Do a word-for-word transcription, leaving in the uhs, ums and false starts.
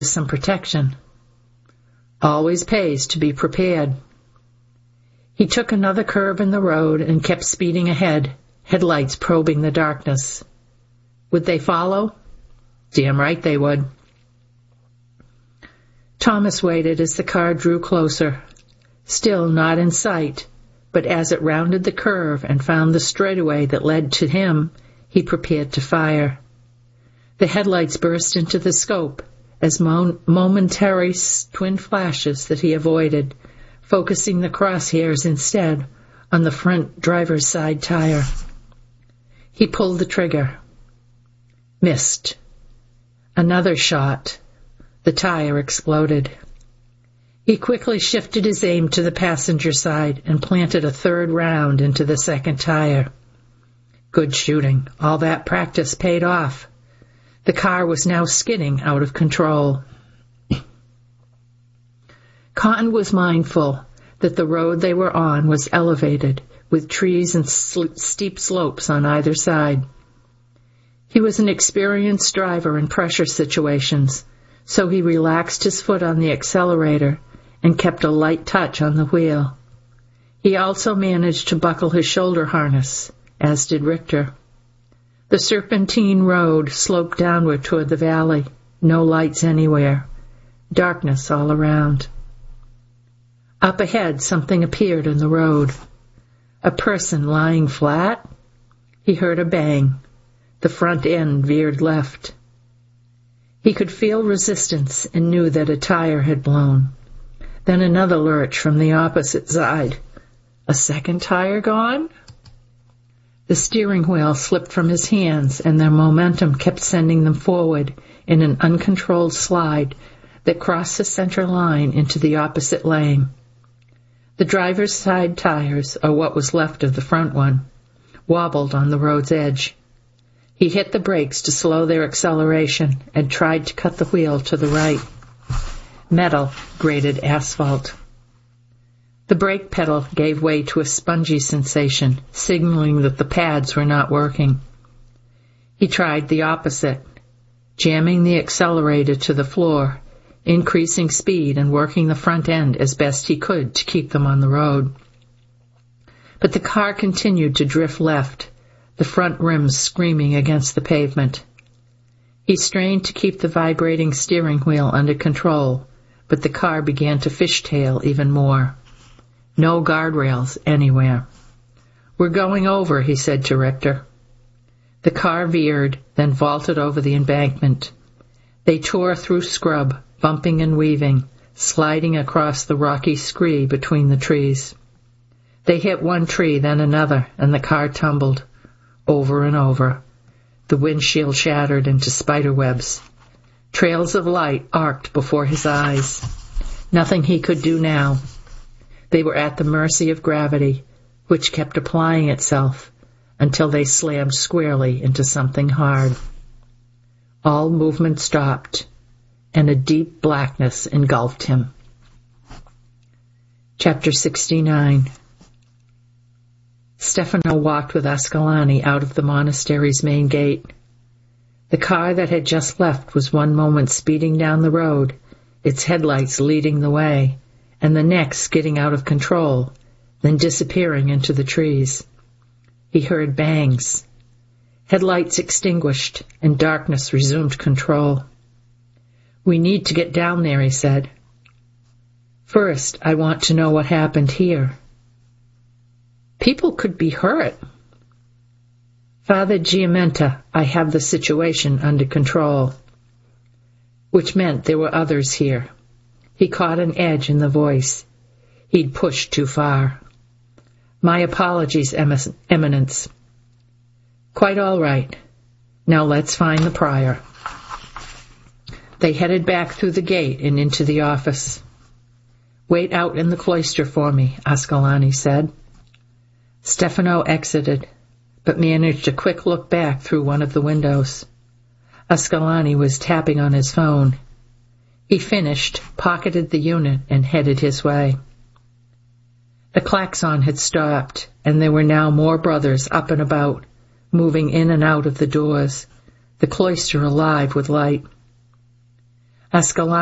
some protection. Always pays to be prepared. He took another curve in the road and kept speeding ahead, headlights probing the darkness. Would they follow? Damn right they would. Thomas waited as the car drew closer, still not in sight, but as it rounded the curve and found the straightaway that led to him, he prepared to fire. The headlights burst into the scope as mo- momentary twin flashes that he avoided, focusing the crosshairs instead on the front driver's side tire. He pulled the trigger. Missed. Another shot. The tire exploded. He quickly shifted his aim to the passenger side and planted a third round into the second tire. Good shooting. All that practice paid off. The car was now skidding out of control. Cotton was mindful that the road they were on was elevated, with trees and sl- steep slopes on either side. He was an experienced driver in pressure situations, so he relaxed his foot on the accelerator and kept a light touch on the wheel. He also managed to buckle his shoulder harness, as did Richter. The serpentine road sloped downward toward the valley, no lights anywhere, darkness all around. Up ahead, something appeared in the road. A person lying flat? He heard a bang. The front end veered left. He could feel resistance and knew that a tire had blown. Then another lurch from the opposite side. A second tire gone? The steering wheel slipped from his hands, and their momentum kept sending them forward in an uncontrolled slide that crossed the center line into the opposite lane. The driver's side tires, or what was left of the front one, wobbled on the road's edge. He hit the brakes to slow their acceleration and tried to cut the wheel to the right. Metal grated asphalt. The brake pedal gave way to a spongy sensation, signaling that the pads were not working. He tried the opposite, jamming the accelerator to the floor, increasing speed and working the front end as best he could to keep them on the road. But the car continued to drift left, the front rims screaming against the pavement. He strained to keep the vibrating steering wheel under control, but the car began to fishtail even more. No guardrails anywhere. We're going over, he said to Richter. The car veered, then vaulted over the embankment. They tore through scrub, bumping and weaving, sliding across the rocky scree between the trees. They hit one tree, then another, and the car tumbled, over and over. The windshield shattered into spider webs. Trails of light arced before his eyes. Nothing he could do now. They were at the mercy of gravity, which kept applying itself until they slammed squarely into something hard. All movement stopped, and a deep blackness engulfed him. Chapter sixty-nine. Stefano walked with Ascalani out of the monastery's main gate. The car that had just left was one moment speeding down the road, its headlights leading the way, and the next skidding out of control, then disappearing into the trees. He heard bangs. Headlights extinguished, and darkness resumed control. We need to get down there, he said. First, I want to know what happened here. People could be hurt. Father Giamenta, I have the situation under control. Which meant there were others here. He caught an edge in the voice. He'd pushed too far. My apologies, Eminence. Quite all right. Now let's find the prior. They headed back through the gate and into the office. Wait out in the cloister for me, Ascalani said. Stefano exited, but managed a quick look back through one of the windows. Ascalani was tapping on his phone. He finished, pocketed the unit, and headed his way. The klaxon had stopped, and there were now more brothers up and about, moving in and out of the doors, the cloister alive with light. Escalante